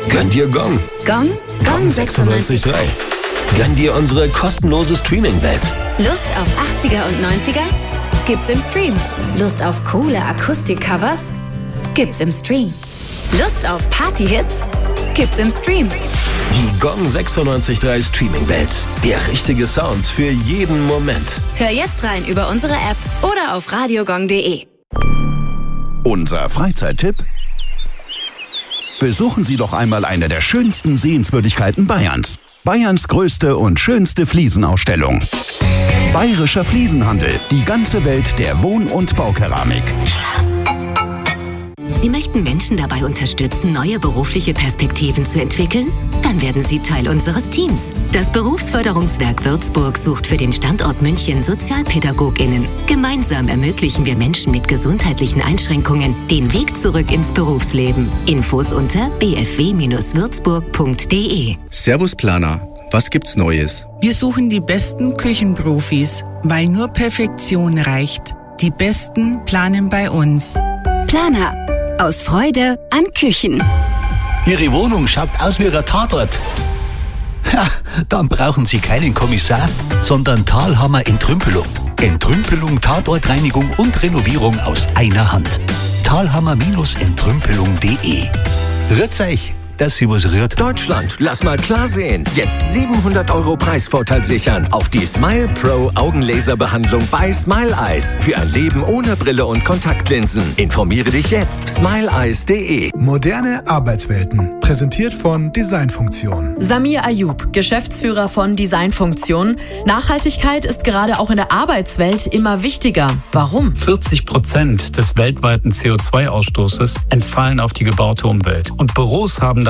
Gönn dir Gong. Gong? Gong 96.3. Gönn dir unsere kostenlose Streaming-Welt. Lust auf 80er und 90er? Gibt's im Stream. Lust auf coole Akustik-Covers? Gibt's im Stream. Lust auf Party-Hits? Gibt's im Stream. Die Gong 96.3 Streaming-Welt. Der richtige Sound für jeden Moment. Hör jetzt rein über unsere App oder auf radiogong.de. Unser Freizeittipp? Besuchen Sie doch einmal eine der schönsten Sehenswürdigkeiten Bayerns. Bayerns größte und schönste Fliesenausstellung. Bayerischer Fliesenhandel. Die ganze Welt der Wohn- und Baukeramik. Sie möchten Menschen dabei unterstützen, neue berufliche Perspektiven zu entwickeln? Dann werden Sie Teil unseres Teams. Das Berufsförderungswerk Würzburg sucht für den Standort München SozialpädagogInnen. Gemeinsam ermöglichen wir Menschen mit gesundheitlichen Einschränkungen den Weg zurück ins Berufsleben. Infos unter bfw-würzburg.de. Servus Planer, was gibt's Neues? Wir suchen die besten Küchenprofis, weil nur Perfektion reicht. Die Besten planen bei uns. Planer. Aus Freude an Küchen. Ihre Wohnung schaut aus wie ein Tatort. Ja, dann brauchen Sie keinen Kommissar, sondern Thalhammer Entrümpelung. Entrümpelung, Tatortreinigung und Renovierung aus einer Hand. Thalhammer-entrümpelung.de. Rührt's euch, dass Sie was rührt. Deutschland, lass mal klar sehen. Jetzt 700 € Preisvorteil sichern auf die Smile Pro Augenlaserbehandlung bei Smile Eyes. Für ein Leben ohne Brille und Kontaktlinsen. Informiere dich jetzt. smileeyes.de. Moderne Arbeitswelten. Präsentiert von Designfunktion. Samir Ayub, Geschäftsführer von Designfunktion. Nachhaltigkeit ist gerade auch in der Arbeitswelt immer wichtiger. Warum? 40% des weltweiten CO2-Ausstoßes entfallen auf die gebaute Umwelt. Und Büros haben